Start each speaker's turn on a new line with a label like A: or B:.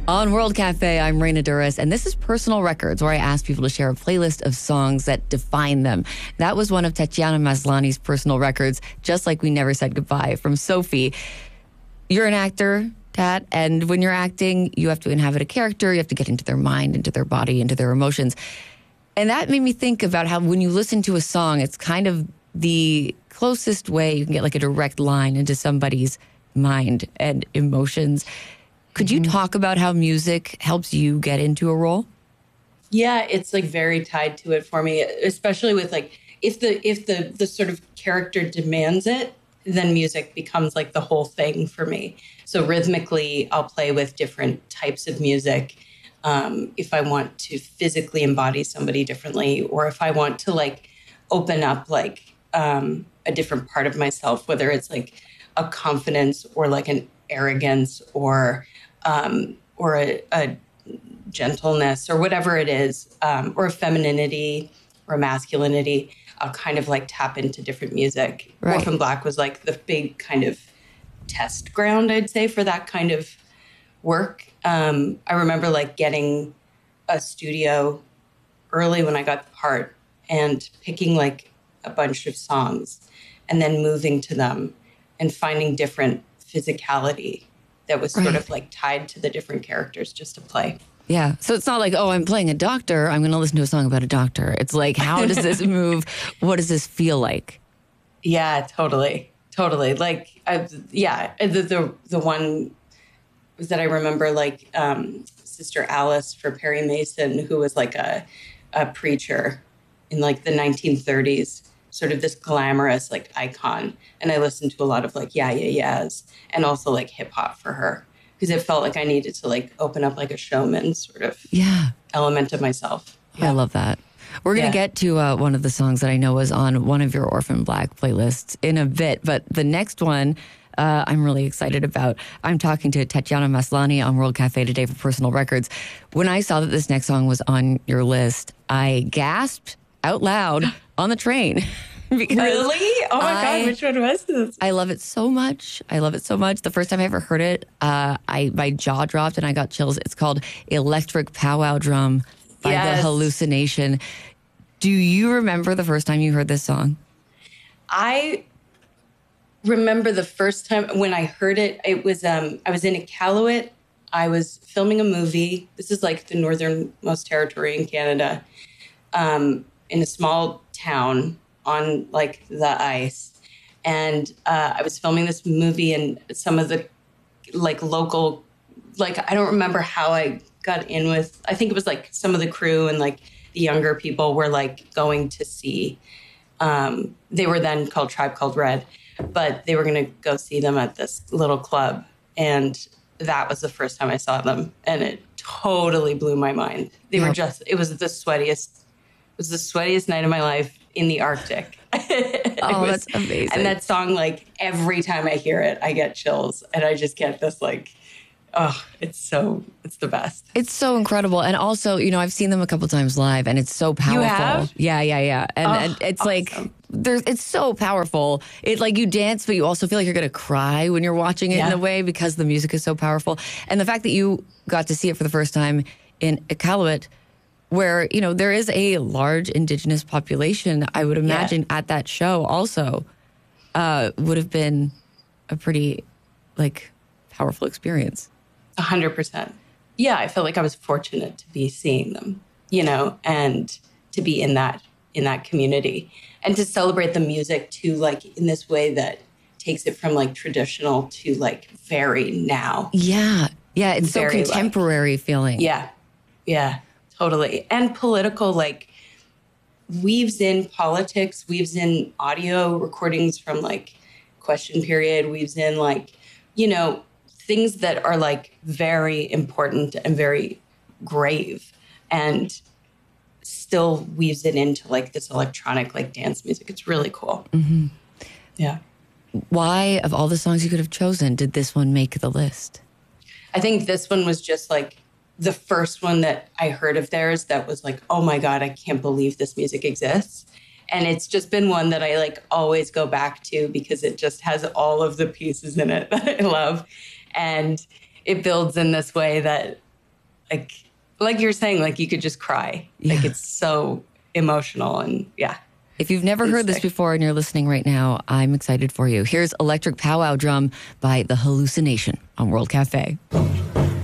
A: On World Cafe, I'm Raina Duras, and this is Personal Records, where I ask people to share a playlist of songs that define them. That was one of Tatiana Maslany's personal records, Just Like We Never Said Goodbye, from Sophie. You're an actor, Tat, and when you're acting, you have to inhabit a character, you have to get into their mind, into their body, into their emotions. And that made me think about how when you listen to a song, it's kind of the closest way you can get like a direct line into somebody's mind and emotions. Could you talk about how music helps you get into a role?
B: Yeah, it's like very tied to it for me, especially with like if the sort of character demands it, then music becomes like the whole thing for me. So rhythmically, I'll play with different types of music. If I want to physically embody somebody differently, or if I want to like open up like a different part of myself, whether it's like a confidence or like an arrogance or a gentleness or whatever it is, or a femininity or a masculinity, I'll kind of like tap into different music.
A: Right.
B: Orphan Black was like the big kind of test ground, I'd say, for that kind of work. I remember like getting a studio early when I got the part and picking like a bunch of songs and then moving to them and finding different physicality that was sort of like tied to the different characters just to play.
A: Yeah. So it's not like, oh, I'm playing a doctor, I'm going to listen to a song about a doctor. It's like, how does this move? What does this feel like?
B: Yeah, totally. Like, the one that I remember, like Sister Alice for Perry Mason, who was like a preacher in like the 1930s, sort of this glamorous like icon. And I listened to a lot of like yeahs and also like hip hop for her because it felt like I needed to like open up like a showman sort of element of myself.
A: Yeah. I love that. We're going to get to one of the songs that I know was on one of your Orphan Black playlists in a bit, but the next one I'm really excited about. I'm talking to Tatiana Maslany on World Cafe today for Personal Records. When I saw that this next song was on your list, I gasped out loud on the train.
B: Really? Oh my God, which one was this?
A: I love it so much. The first time I ever heard it, my jaw dropped and I got chills. It's called Electric Powwow Drum by The Hallucination. Do you remember the first time you heard this song?
B: I remember the first time when I heard it, it was, I was in Iqaluit. I was filming a movie. This is like the northernmost territory in Canada, in a small town on like the ice. And I was filming this movie and some of the like local, like, I don't remember how I got in with, I think it was like some of the crew and like the younger people were like going to see, they were then called Tribe Called Red, but they were going to go see them at this little club. And that was the first time I saw them. And it totally blew my mind. They were just, it was the sweatiest night of my life in the Arctic.
A: That's amazing.
B: And that song, like every time I hear it, I get chills and I just get this like, oh, it's the best.
A: It's so incredible. And also, you know, I've seen them a couple times live and it's so powerful.
B: You have?
A: Yeah. And it's
B: awesome.
A: Like, it's so powerful. It like you dance, but you also feel like you're going to cry when you're watching it in a way because the music is so powerful. And the fact that you got to see it for the first time in Iqaluit, where, you know, there is a large Indigenous population, I would imagine at that show also would have been a pretty, like, powerful experience.
B: 100%. Yeah, I felt like I was fortunate to be seeing them, you know, and to be in that community and to celebrate the music too, like in this way that takes it from like traditional to like very now.
A: Yeah. It's very, so contemporary feeling.
B: Yeah. Totally. And political, like, weaves in politics, weaves in audio recordings from, like, Question Period, weaves in, like, you know, things that are, like, very important and very grave, and still weaves it into, like, this electronic, like, dance music. It's really cool.
A: Mm-hmm.
B: Yeah.
A: Why, of all the songs you could have chosen, did this one make the list?
B: I think this one was just, like, the first one that I heard of theirs that was like, oh my God, I can't believe this music exists. And it's just been one that I like always go back to because it just has all of the pieces in it that I love. And it builds in this way that like you're saying, like you could just cry.
A: Yeah.
B: Like it's so emotional and yeah.
A: If you've never heard this before and you're listening right now, I'm excited for you. Here's Electric Powwow Drum by The Hallucination on World Cafe.